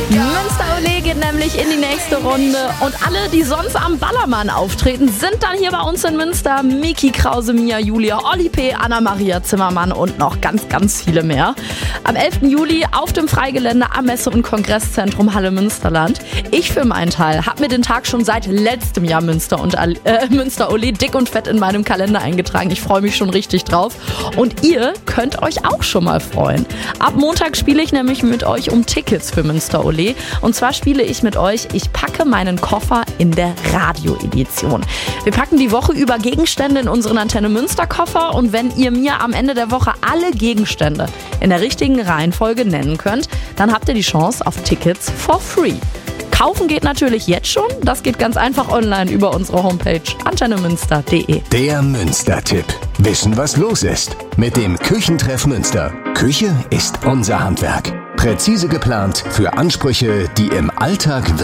Münster-Ole geht nämlich in die nächste Runde und alle, die sonst am Ballermann auftreten, sind dann hier bei uns in Münster. Miki Krause, Mia Julia, Olli P., Anna-Maria Zimmermann und noch ganz, ganz viele mehr. Am 11. Juli auf dem Freigelände am Messe- und Kongresszentrum Halle Münsterland. Ich für meinen Teil habe mir den Tag schon seit letztem Jahr Münster-Ole dick und fett in meinem Kalender eingetragen. Ich freue mich schon richtig drauf. Und ihr könnt euch auch schon mal freuen. Ab Montag spiele ich nämlich mit euch um Tickets für Münster-Ole. Und zwar spiele ich mit euch Ich packe meinen Koffer in der Radio-Edition. Wir packen die Woche über Gegenstände in unseren Antenne Münster-Koffer und wenn ihr mir am Ende der Woche alle Gegenstände in der richtigen Reihenfolge nennen könnt, dann habt ihr die Chance auf Tickets for free. Kaufen geht natürlich jetzt schon. Das geht ganz einfach online über unsere Homepage antennemünster.de. Der Münster-Tipp. Wissen, was los ist. Mit dem Küchentreff Münster. Küche ist unser Handwerk. Präzise geplant für Ansprüche, die im Alltag wirken.